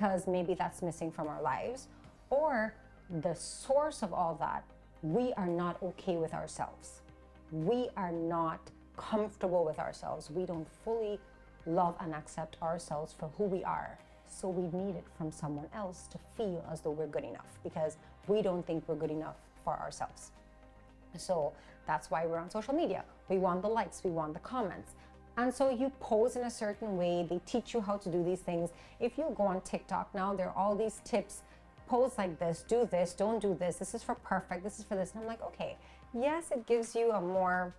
because maybe that's missing from our lives, or the source of all that, we are not okay with ourselves. We are not comfortable with ourselves. We don't fully love and accept ourselves for who we are. So we need it from someone else to feel as though we're good enough, because we don't think we're good enough for ourselves. So that's why we're on social media. We want the likes, we want the comments. And so you pose in a certain way, they teach you how to do these things. If you go on TikTok now, there are all these tips, pose like this, do this, don't do this is for perfect, this is for this. And I'm like, okay, yes, it gives you a more,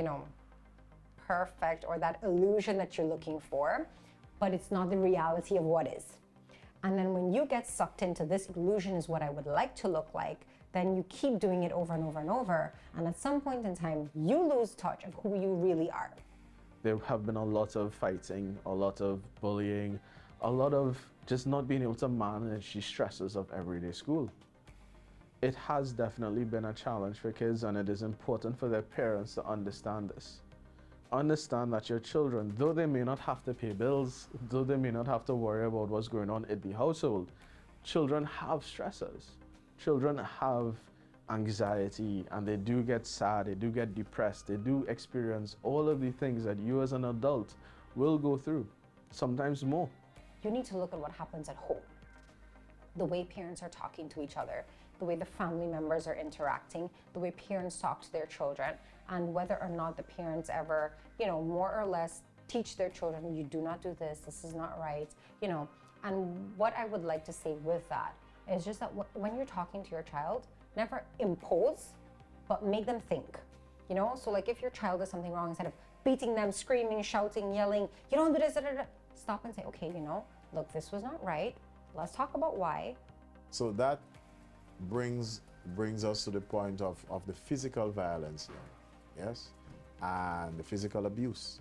perfect, or that illusion that you're looking for, but it's not the reality of what is. And then when you get sucked into this illusion is what I would like to look like, then you keep doing it over and over and over. And at some point in time, you lose touch of who you really are. There have been a lot of fighting, a lot of bullying, a lot of just not being able to manage the stresses of everyday school. It has definitely been a challenge for kids, and it is important for their parents to understand this. Understand that your children, though they may not have to pay bills, though they may not have to worry about what's going on in the household, children have stressors. Children have anxiety, and they do get sad, they do get depressed, they do experience all of the things that you as an adult will go through, sometimes more. You need to look at what happens at home. The way parents are talking to each other, the way the family members are interacting, the way parents talk to their children, and whether or not the parents ever, more or less teach their children, you do not do this is not right, And what I would like to say with that is just that when you're talking to your child, never impose, but make them think, So like if your child does something wrong, instead of beating them, screaming, shouting, yelling, you don't do this, stop and say, okay, look, this was not right. Let's talk about why. So that brings us to the point of the physical violence here, yes, and the physical abuse.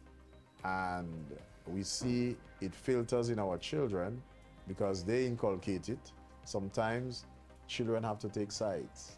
And we see it filters in our children because they inculcate it. Sometimes children have to take sides.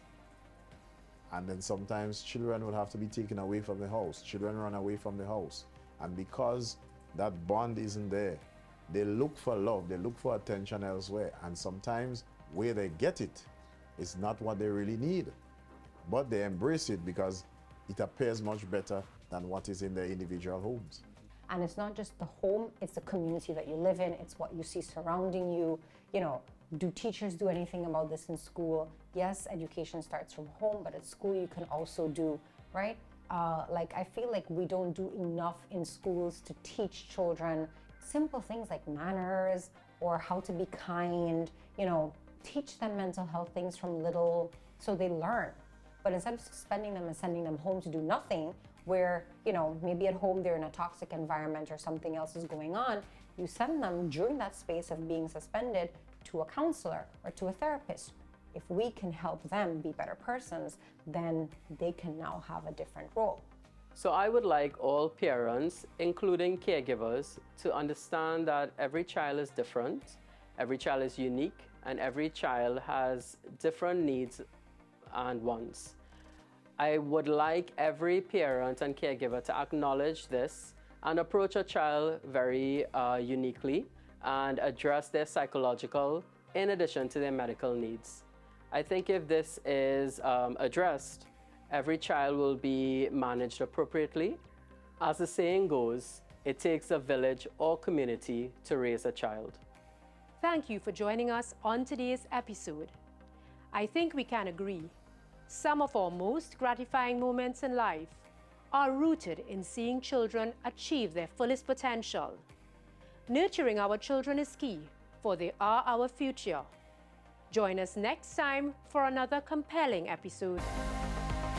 And then sometimes children will have to be taken away from the house. Children run away from the house. And because that bond isn't there, they look for love, they look for attention elsewhere. And sometimes where they get it is not what they really need. But they embrace it because it appears much better than what is in their individual homes. And it's not just the home, it's the community that you live in, it's what you see surrounding you. Do teachers do anything about this in school? Yes, education starts from home, but at school you can also do, right? I feel like we don't do enough in schools to teach children simple things like manners or how to be kind, teach them mental health things from little so they learn. But instead of suspending them and sending them home to do nothing, where, maybe at home they're in a toxic environment or something else is going on, you send them during that space of being suspended to a counselor or to a therapist. If we can help them be better persons, then they can now have a different role. So I would like all parents, including caregivers, to understand that every child is different, every child is unique, and every child has different needs and wants. I would like every parent and caregiver to acknowledge this and approach a child very uniquely and address their psychological in addition to their medical needs. I think if this is addressed, every child will be managed appropriately. As the saying goes, it takes a village or community to raise a child. Thank you for joining us on today's episode. I think we can agree, some of our most gratifying moments in life are rooted in seeing children achieve their fullest potential. Nurturing our children is key, for they are our future. Join us next time for another compelling episode.